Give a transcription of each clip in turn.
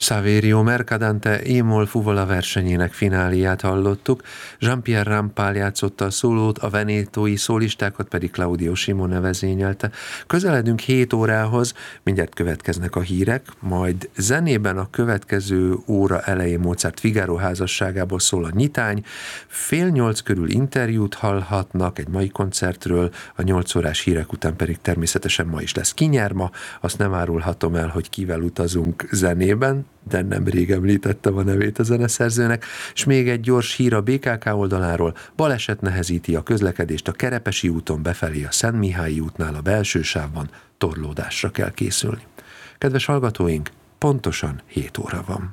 Saverio Mercadante Émol Fuvola versenyének fináliát hallottuk, Jean-Pierre Rampal játszotta a szólót, a venétói szólistákat pedig Claudio Simone vezényelte. Közeledünk 7 órához, mindjárt következnek a hírek, majd zenében a következő óra elején Mozart Figaro házasságából szól a nyitány, 7:30 körül interjút hallhatnak egy mai koncertről, a 8 órás hírek után pedig természetesen ma is lesz Ki nyer ma, azt nem árulhatom el, hogy kivel utazunk zenében, de nemrég említettem a nevét a zeneszerzőnek, és még egy gyors hír a BKK oldaláról, baleset nehezíti a közlekedést a Kerepesi úton befelé a Szentmihályi útnál a belső sávban, torlódásra kell készülni. Kedves hallgatóink, pontosan 7 óra van.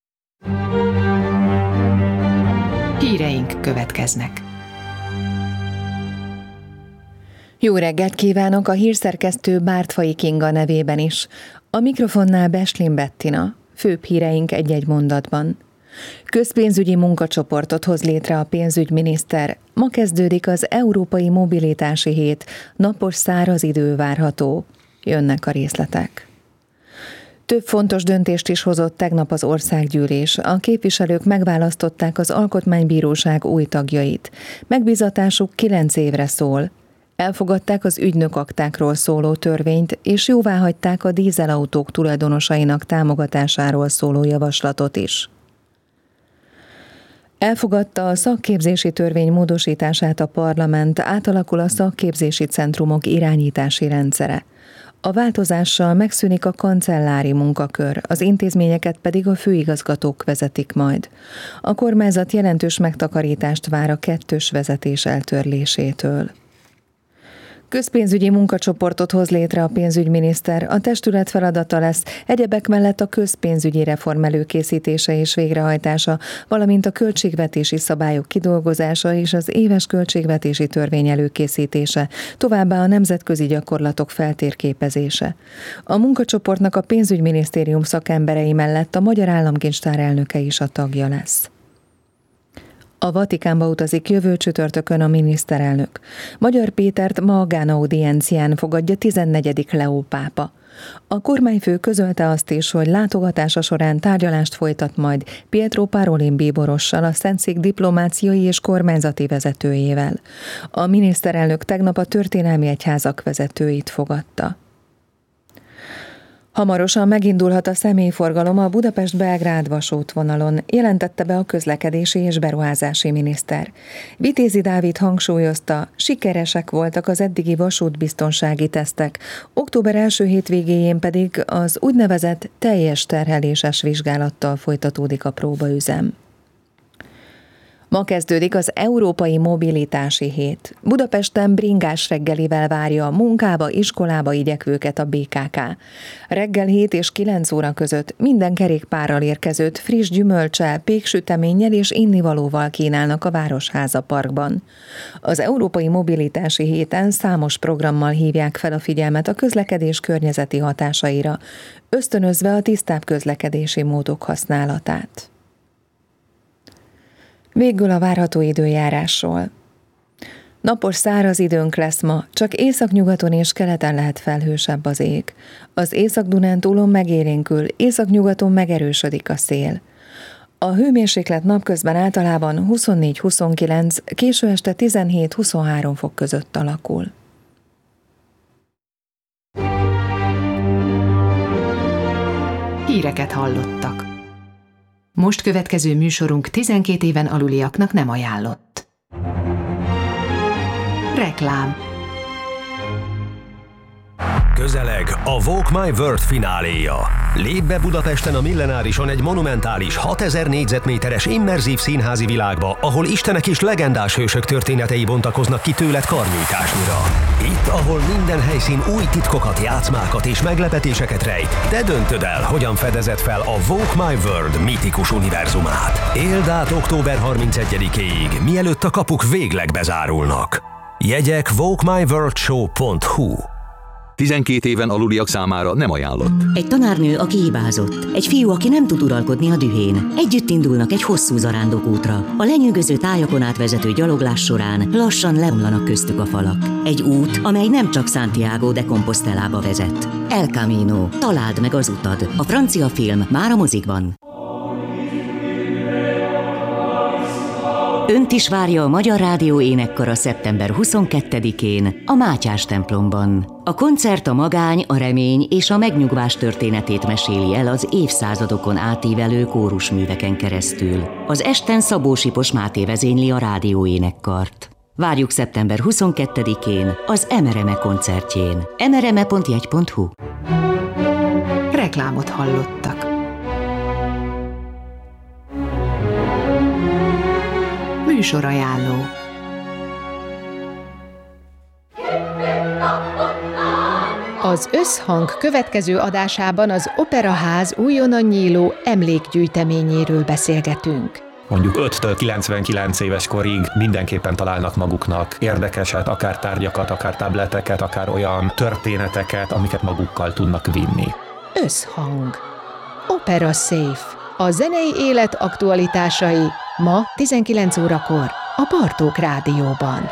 Híreink következnek. Jó reggelt kívánok a hírszerkesztő Bártfai Kinga nevében is. A mikrofonnál Beslin Bettina, főbb híreink egy-egy mondatban. Közpénzügyi munkacsoportot hoz létre a pénzügyminiszter. Ma kezdődik az Európai Mobilitási Hét, napos száraz idő várható. Jönnek a részletek. Több fontos döntést is hozott tegnap az országgyűlés. A képviselők megválasztották az Alkotmánybíróság új tagjait. Megbízatásuk 9 évre szól. Elfogadták az ügynökaktákról szóló törvényt, és jóváhagyták a dízelautók tulajdonosainak támogatásáról szóló javaslatot is. Elfogadta a szakképzési törvény módosítását a parlament, átalakul a szakképzési centrumok irányítási rendszere. A változással megszűnik a kancellári munkakör, az intézményeket pedig a főigazgatók vezetik majd. A kormányzat jelentős megtakarítást vár a kettős vezetés eltörlésétől. Közpénzügyi munkacsoportot hoz létre a pénzügyminiszter, a testület feladata lesz egyebek mellett a közpénzügyi reform előkészítése és végrehajtása, valamint a költségvetési szabályok kidolgozása és az éves költségvetési törvény előkészítése, továbbá a nemzetközi gyakorlatok feltérképezése. A munkacsoportnak a pénzügyminisztérium szakemberei mellett a Magyar Államkincstár elnöke is a tagja lesz. A Vatikánba utazik jövő csütörtökön a miniszterelnök. Magyar Pétert magánaudiencián fogadja 14. Leó pápa. A kormányfő közölte azt is, hogy látogatása során tárgyalást folytat majd Pietro Parolin bíborossal, a Szentszék diplomáciai és kormányzati vezetőjével. A miniszterelnök tegnap a történelmi egyházak vezetőit fogadta. Hamarosan megindulhat a személyforgalom a Budapest-Belgrád vasútvonalon, jelentette be a közlekedési és beruházási miniszter. Vitézi Dávid hangsúlyozta, sikeresek voltak az eddigi vasútbiztonsági tesztek, október első hétvégéjén pedig az úgynevezett teljes terheléses vizsgálattal folytatódik a próbaüzem. Ma kezdődik az Európai Mobilitási Hét. Budapesten bringás reggelivel várja a munkába, iskolába igyekvőket a BKK. Reggel 7 és 9 óra között minden kerékpárral érkezőt friss gyümölccsel, péksüteménnyel és innivalóval kínálnak a Városháza Parkban. Az Európai Mobilitási Héten számos programmal hívják fel a figyelmet a közlekedés környezeti hatásaira, ösztönözve a tisztább közlekedési módok használatát. Végül a várható időjárásról. Napos száraz időnk lesz ma, csak északnyugaton és keleten lehet felhősebb az ég. Az Észak-Dunántúlon megélénkül, északnyugaton megerősödik a szél. A hőmérséklet napközben általában 24-29, késő este 17-23 fok között alakul. Híreket hallottak. Most következő műsorunk 12 éven aluliaknak nem ajánlott. Reklám. Közeleg a Walk My World fináléja. Lép be Budapesten a Millenárison egy monumentális 6000 négyzetméteres immerzív színházi világba, ahol istenek és legendás hősök történetei bontakoznak ki tőled karnyújtásnyira. Itt, ahol minden helyszín új titkokat, játszmákat és meglepetéseket rejt, te döntöd el, hogyan fedezed fel a Walk My World mitikus univerzumát. Éld át október 31-éig, mielőtt a kapuk végleg bezárulnak. Jegyek walkmyworldshow.hu. 12 éven aluliak számára nem ajánlott. Egy tanárnő, aki hibázott. Egy fiú, aki nem tud uralkodni a dühén. Együtt indulnak egy hosszú zarándokútra. A lenyűgöző tájakon átvezető gyaloglás során lassan leomlanak köztük a falak. Egy út, amely nem csak Santiago de Compostelába vezet. El Camino. Találd meg az utad. A francia film már a mozikban. Önt is várja a Magyar Rádió énekkara szeptember 22-én a Mátyás templomban. A koncert a magány, a remény és a megnyugvás történetét meséli el az évszázadokon átívelő kórusműveken keresztül. Az esten Szabó Sipos Máté vezényli a rádió énekkart. Várjuk szeptember 22-én az Emereme koncertjén. emereme.jegy.hu. Reklámot hallottak. Műsorajánló. Az Összhang következő adásában az Operaház újonnan nyíló emlékgyűjteményéről beszélgetünk. Mondjuk 5-től 99 éves korig mindenképpen találnak maguknak érdekeset, akár tárgyakat, akár tableteket, akár olyan történeteket, amiket magukkal tudnak vinni. Összhang. Opera Safe. A zenei élet aktualitásai ma 19 órakor a Bartók Rádióban.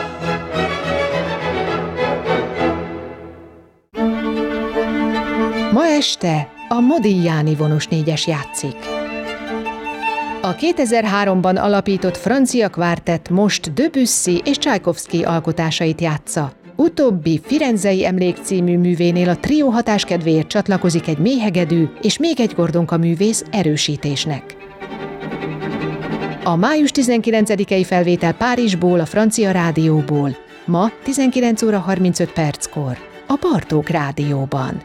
Ma este a Modigliani vonós négyes játszik. A 2003-ban alapított francia kvártett most Debussy és Csajkovszky alkotásait játsza. Utóbbi Firenzei Emlék című művénél a trió hatáskedvéért csatlakozik egy méhegedű és még egy Gordonka művész erősítésnek. A május 19-i felvétel Párizsból, a Francia Rádióból. Ma 19 óra 35 perckor a Bartók Rádióban.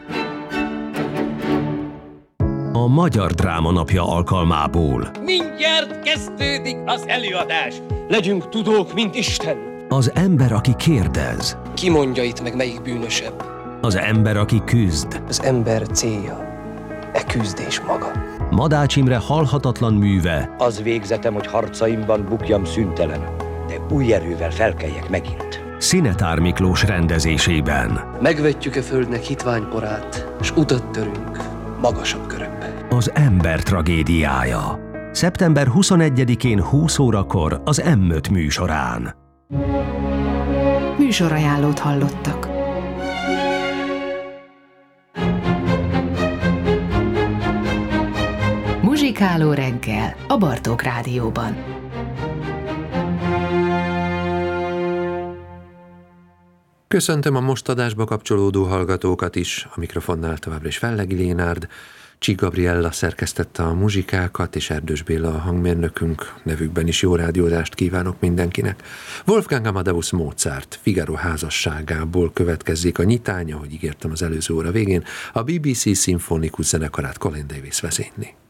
A Magyar Dráma Napja alkalmából. Mindjárt kezdődik az előadás. Legyünk tudók, mint Isten. Az ember, aki kérdez. Ki mondja itt meg, melyik bűnösebb? Az ember, aki küzd. Az ember célja, küzdés maga. Madács Imre halhatatlan műve. Az végzetem, hogy harcaimban bukjam szüntelen, de új erővel felkeljek megint. Szinetár Miklós rendezésében. Megvetjük a földnek hitványporát, s utat törünk magasabb körökbe. Az ember tragédiája. Szeptember 21-én 20 órakor az M5 műsorán. Műsorajánlót hallottak. Muzsikáló reggel a Bartók Rádióban. Köszöntöm a most adásba kapcsolódó hallgatókat is, a mikrofonnál továbbra is Fellegi Lénárd, Csík Gabriella szerkesztette a muzsikákat, és Erdős Béla a hangmérnökünk, nevükben is jó rádiózást kívánok mindenkinek. Wolfgang Amadeus Mozart Figaro házasságából következzék a nyitány, ahogy ígértem az előző óra végén, a BBC szimfonikus zenekarát Colin Davis vezényli.